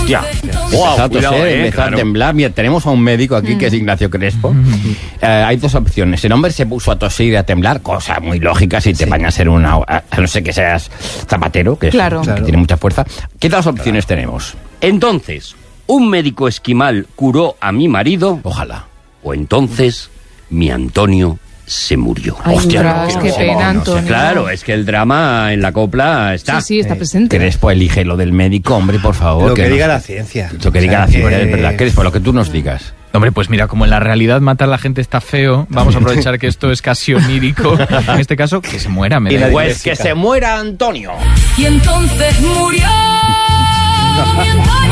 Hostia. Wow, Empezó a toser, empezó a temblar. Mira, tenemos a un médico aquí que es Ignacio Crespo. Hay dos opciones. El hombre se puso a toser y a temblar, cosa muy lógica si te bañas en una... A no ser que seas zapatero, que, Claro. que tiene mucha fuerza. ¿Qué otras opciones tenemos? Entonces, un médico esquimal curó a mi marido, Ojalá. o entonces mi Antonio se murió. Ay, Hostia, qué no sé, pena, no sé. Antonio. Claro, es que el drama en la copla está. Sí, está presente. Crespo, elige lo del médico, hombre, por favor. Lo que no- diga la ciencia. Lo que diga la ciencia, es verdad. Crespo, lo que tú nos digas. Hombre, pues mira, como en la realidad matar a la gente está feo, vamos a aprovechar que esto es casi onírico. En este caso, que se muera. Me da igual. Pues que se muera Antonio. Y entonces murió.